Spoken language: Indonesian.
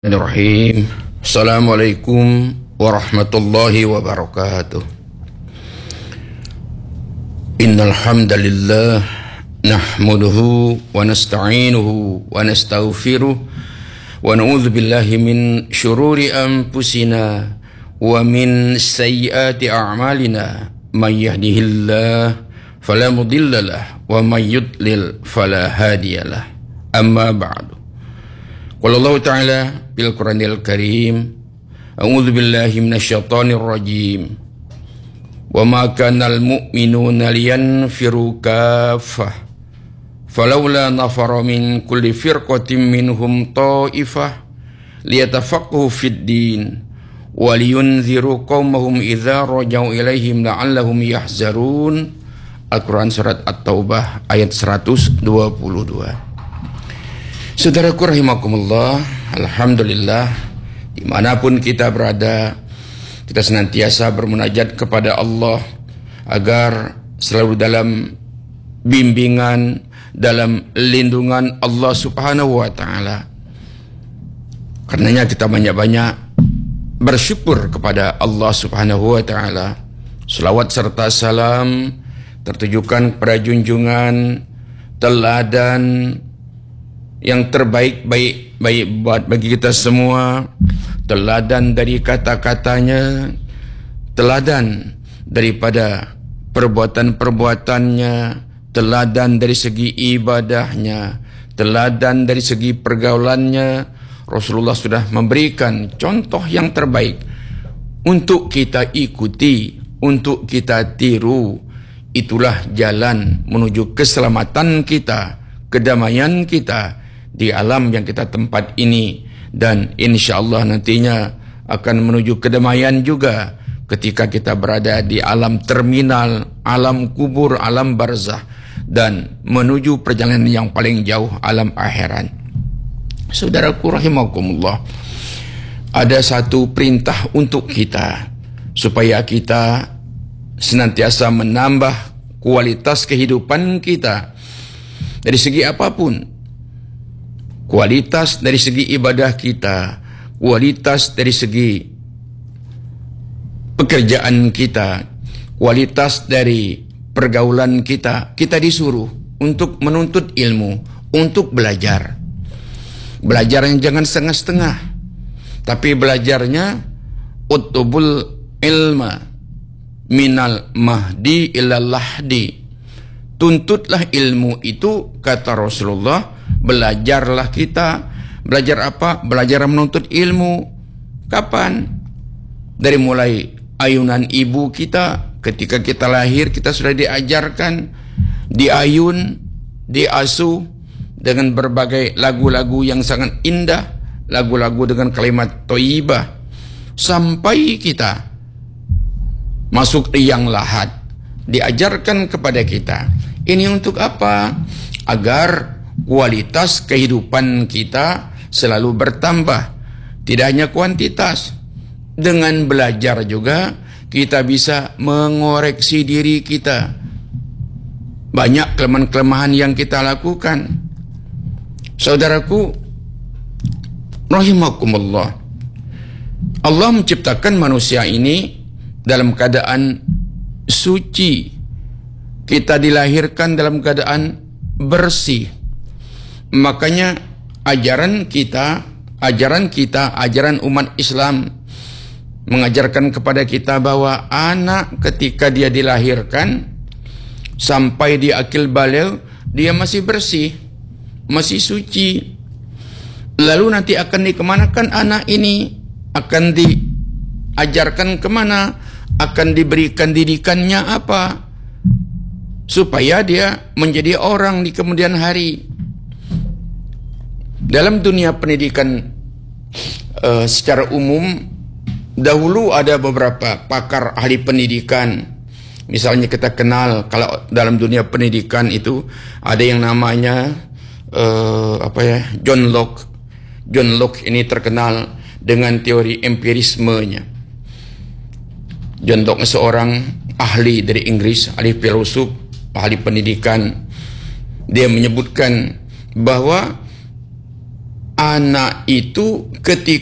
Bismillahirrahmanirrahim. Assalamualaikum warahmatullahi wabarakatuh. Innal hamdalillah nahmaduhu wa nasta'inuhu wa nastaghfiruh wa na'udzu billahi min syururi anfusina wa min sayyiati a'malina. May yahdihillahu fala mudhillalah wa may yudlil fala hadiyalah. Amma ba'du. Qala Allah Ta'ala bil Qur'anil Karim, a'udzu billahi minasyaitonir rajim. Wa ma kanal mu'minuna liyanfiru kaffah falawla nafara min kulli firqatin minhum ta'ifah liyatafaqahu fid din wa liyunziru qaumahum idza raja'u ilaihim la'allahum yahzarun. Al-Quran Surat At-Taubah ayat 122. Saudaraku rahimakumullah, alhamdulillah, dimanapun kita berada, kita senantiasa bermunajat kepada Allah agar selalu dalam bimbingan, dalam lindungan Allah Subhanahu wa Ta'ala. Karenanya kita banyak-banyak bersyukur kepada Allah Subhanahu wa Ta'ala. Selawat serta salam tertujukan kepada junjungan teladan yang terbaik buat bagi kita semua, teladan dari kata-katanya, teladan daripada perbuatan-perbuatannya, teladan dari segi ibadahnya, teladan dari segi pergaulannya. Rasulullah sudah memberikan contoh yang terbaik untuk kita ikuti, untuk kita tiru. Itulah jalan menuju keselamatan kita, kedamaian kita di alam yang kita tempat ini, dan insyaallah nantinya akan menuju kedamaian juga ketika kita berada di alam terminal, alam kubur, alam barzah, dan menuju perjalanan yang paling jauh, alam akhirat. Saudaraku rahimakumullah, ada satu perintah untuk kita supaya kita senantiasa menambah kualitas kehidupan kita dari segi apapun. Kualitas dari segi ibadah kita, kualitas dari segi pekerjaan kita, kualitas dari pergaulan kita. Kita disuruh untuk menuntut ilmu, untuk belajar. Belajarnya jangan setengah-setengah, tapi belajarnya utubul ilma minal mahdi ilal lahdi. Tuntutlah ilmu itu, kata Rasulullah. Belajarlah kita. Belajar apa? Belajar menuntut ilmu. Kapan? Dari mulai ayunan ibu kita. Ketika kita lahir, kita sudah diajarkan, diayun, diasuh dengan berbagai lagu-lagu yang sangat indah, lagu-lagu dengan kalimat thayyibah, sampai kita masuk liang lahat, diajarkan kepada kita. Ini untuk apa? Agar kualitas kehidupan kita selalu bertambah, tidak hanya kuantitas. Dengan belajar juga kita bisa mengoreksi diri kita. Banyak kelemahan-kelemahan yang kita lakukan. Saudaraku rahimakumullah, Allah menciptakan manusia ini dalam keadaan suci. Kita dilahirkan dalam keadaan bersih. Makanya ajaran umat Islam mengajarkan kepada kita bahwa anak ketika dia dilahirkan sampai dia akil baligh, dia masih bersih, masih suci. Lalu nanti akan dikemanakan anak ini? Akan diajarkan kemana? Akan diberikan didikannya apa? Supaya dia menjadi orang di kemudian hari. Dalam dunia pendidikan secara umum, dahulu ada beberapa pakar ahli pendidikan. Misalnya kita kenal, kalau dalam dunia pendidikan itu ada yang namanya John Locke. John Locke ini terkenal dengan teori empirismenya. John Locke seorang ahli dari Inggris, ahli filosof, ahli pendidikan. Dia menyebutkan bahwa anak itu ketika